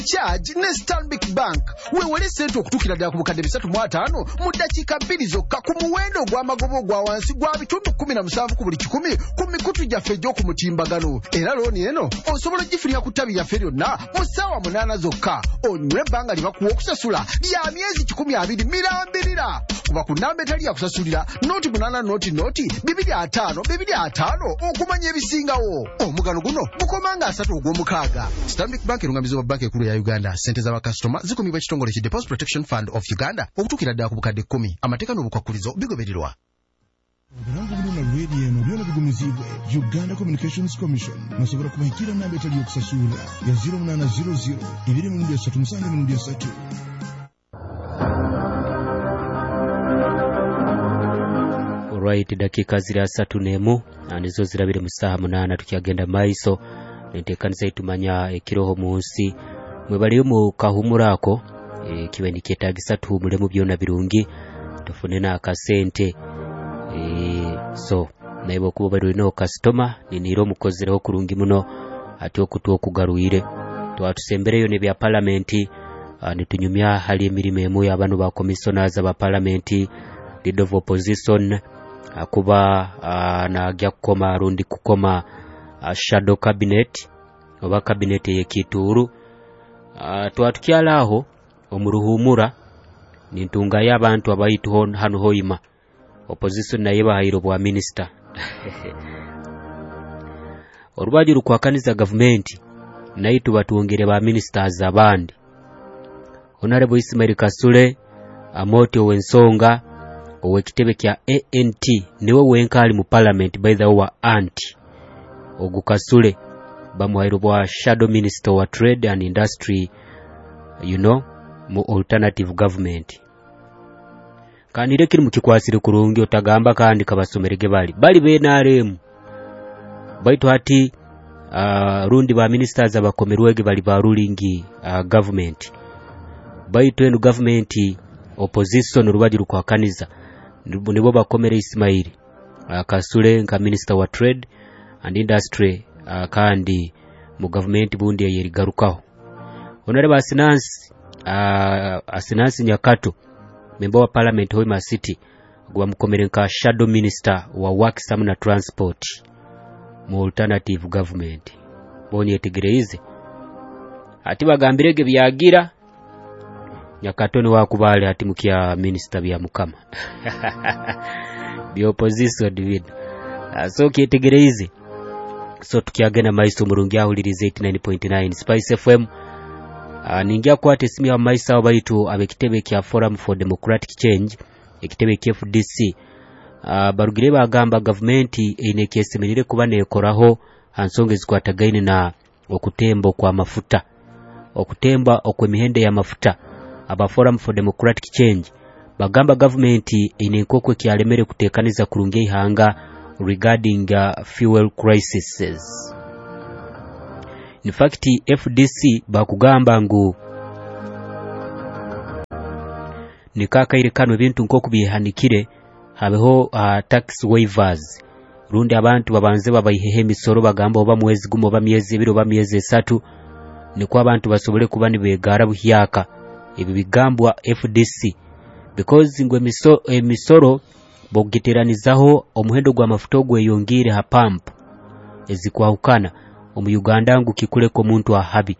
charge ne Stanbic Bank weewale ssente okutuukira ddala ku bukadde 3.5 mu ddakiika 2 zokka ku muwendo gw'amagobo gwa wansi gwa bitundu 17 ku buli 10 ku mikutu gyaffe egy'oku mutimbagano. Era looni eno osobola gifunira ku ttabi lyaffe lyonna mu ssaawa 8 zokka. Onywe ebbanga lye bakuwa okusasula lya myezi 12 mirambirira. Kuba ku nnamba etali ya kusasulira noti 8 noti 255 okumanya ebisingawo. Omugano guno gukomanga 3 ogw'omukaaga. Stanbic Bank erungamiza wa banka ekulu ya Uganda. Sente z'abakasitoma zikumibwa ekitongole ki Deposit Protection Fund of Uganda okutuukira ddala ku bukadde 10. Amateeka n'obukwakkulizo bigobererwa. Obulango bulina lwedi eno byona bigumizibwe Uganda Communications Commission musobola kubahikira namba etali y'okusasula ya 0800 237 Alright, dakika ziri 3 nizo zirabire mu ssaaha 8 tukyagenda maiso nenteekaniza itumanya ekiroho mu nsi mwe baliyo mu kahumurako kiwe nikyetaagisa tuhumulemu byona birungi tufune n'akasente so naye bw'okuba balina okasitoma ninira omukozireho kurungi muno ate okutu okugaruire twatusembereyo ne bya palamenti nitunyumya hali emirimu emu y'abano ba commissioners ba palamenti leader of opposition akuba najja kukoma rundi kukoma shadow cabinet oba cabinet y'ekituuru twatukyala aho omuruhumura nintunga y'abantu abayitu hano hoima opposition naye bahayiro bwa minister olubaju lukwakaniza government naye tubatuongere ba ministers abandi Honorable Ismail Kasule Amoti Owensonga owekitebe kya ANT niwe wenkali mu parliament by the way anti Ogukasule bamuhayiro bwa shadow minister wa trade and industry mu alternative government kanire kiri mukikwasire kurungi otagamba kandi kabasomerege bali benaremu baitu hati rundi ba ministers abakomerwege bali ba ruling government baitu enu government opposition rubaju rukwakaniza nibo bakomere Ismail Kasule nka minister wa trade and industry kandi mu government bundi yerigarukaho Honorable Asinansi Nyakato member wa parliament Hoima City gwa mukomere nka shadow minister wa works na transport mu alternative government bonye tegereze ati bagambirege byagira Nyakato ni wakubale ati mukia minister bya mukama bi opposition divid so kitegereze so tukiagena maiso murungi ahulirize 89.9 Spice FM ningia kwate simi ya maisa wabayitu abekitebe kya Forum for Democratic Change ekitebe kya FDC barugire bagamba government enekesemerere kuba nekoraho ansonge zikwatagaine na okutembo kwa mafuta okutemba okwemihende ya mafuta aba Forum for Democratic Change bagamba government enenkokwe kyalemere kutekaniza kurunge ihanga regarding fuel crises. In fact FDC bakugamba ngu nikakaire kano bintu nko kubihanikire habeho tax waivers rundi abantu babanze babayihehe misoro bagamba oba mwezi gumo oba myezi 2 oba myezi 3 niko abantu basobole kuba nibegara buhyaka ebi bigambwa FDC because ngwe misoro bogiteranizaho omuhendo gwa mafuta gweyongire ha pump ezikwahukana omu Uganda ngu kikuleko muntu ahabi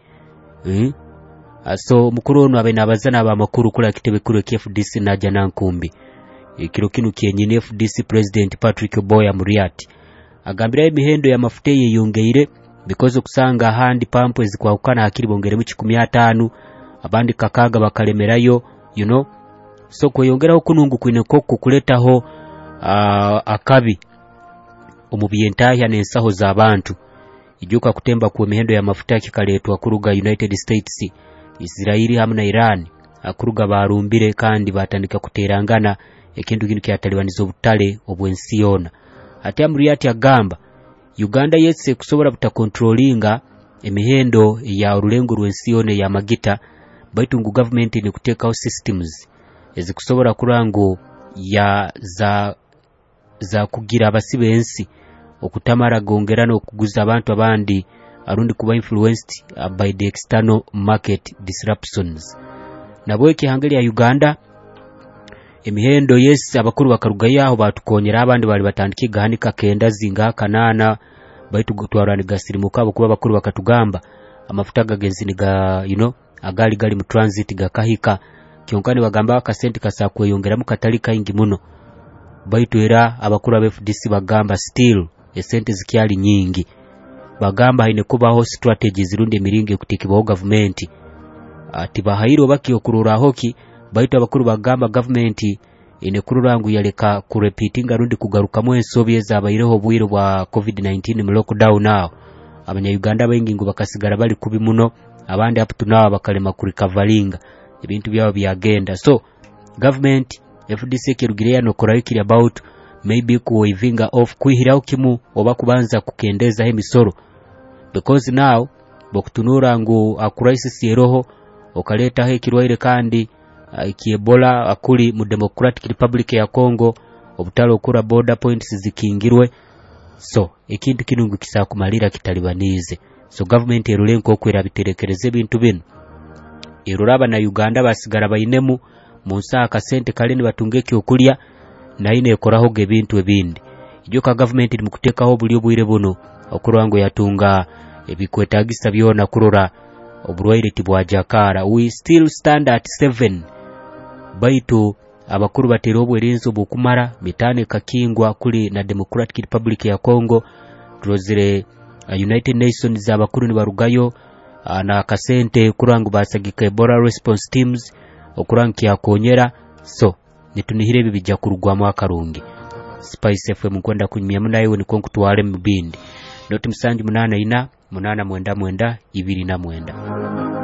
so mukuru ono abe nabazana ba makuru kula kitebe kule KFDC naja nankumbi kiro kinu kyenyine FDC president Patrick Boya Muriati agambira emihendo ya mafuta yeyongeire because okusanga hand pump ezikwahukana akiri bongere mu 15 abandi kakaga bakalemerayo so kweyongeraho kunungu kwine kokku kuletaho akabi omubyentaya n'ensaho z'abantu ijuka kutemba ku mihendo ya mafuta kikaletwa kuruga United States Israeli hamwe na Iran akuruga barumbire kandi batandika kuterangana ekintu kinu kyataliwanizo butale obwensi yona ate Amuriati agamba Uganda yetse kusobora buta controllinga emihendo ya urulengo rwensi yone ya magita baitu ngu government ni kutekaho systems ezikusobora kurango ya za kugira abasibensi okutamara gongerano okuguza abantu abandi arundi kuba influenced by the external market disruptions. Nabo ekihangeli ya Uganda emihendo yes abakuru bakarugayo aho batukonyera abandi bali batandiki gahanika kenda zinga kanana baitu gutwarani gasirimuka abo kuba bakuru bakatugamba amafuta gagenzi niga agali mu transit gakahika kyonkani bagamba akasenti kasakwe yongeramu katalika ingi muno baitu era abakuru ba FDC bagamba still esente zikyali nyingi bagamba haine kubaho strategies rundi emiringe kutikibwa government ati bahayiro bakiyo kurura hoki baitu abakuru bagamba government ine kururangu yaleka kurepeatinga rundi kugaruka mu ensobi ezabayireho bwiro bwa COVID-19 mu lockdown now abanya Uganda bengi ngo bakasigara bali kubi muno abandi up to now bakalema kurikavalinga ibintu byabo byagenda. So government FDC kirugireya no korayikiri about maybe kuivinga off kwihiraho kimu oba kubanza kukendeza emisoro because now bokutunura ngo a crisis yeroho okaleta he kirwaire kandi ikiebola akuli mu Democratic Republic ya Congo obutalo okura border points zikingirwe so ekintu kinungu kisakumalira kitalibanize. So government erulenko okwera biterekereze bintu bino eruraba na Uganda basigara bayinemu munsa akasente kaleni batungeke okulya na ine ekoraho ge bintu ebindi ijoka government mukutekaho buli obwire buno okurango yatunga ebikwetagisa byona kurora oburwaire tibwa jakara. We still stand at 7 baitu abakuru batero obwerenzo bukumara mitane kakingwa kuli na Democratic Republic ya Congo drozire United Nations abakuru ni barugayo na kasente kurangu basagika Ebola response teams okuranki yakonyera so nitunihire bibijja kurugwa mu akarungi. Spice FM kwenda kunyimya munayo ni konkutwale mbindi noti msanju 8 ina 8 mwenda 2 na mwenda.